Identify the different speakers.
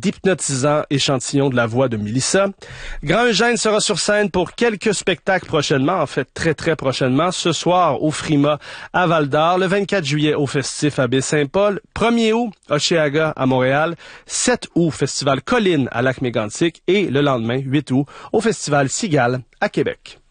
Speaker 1: d'hypnotisants échantillons de la voix de Mélissa. Grand Eugène sera sur scène pour quelques spectacles prochainement, en fait très très prochainement. Ce soir au Frima à Val-d'Or, le 24 juillet au Festif à Baie-Saint-Paul, 1er août Hochelaga à Montréal, 7 août Festival Colline à Lac-Mégantic et le lendemain, 8 août, au Festival Cigale à Québec.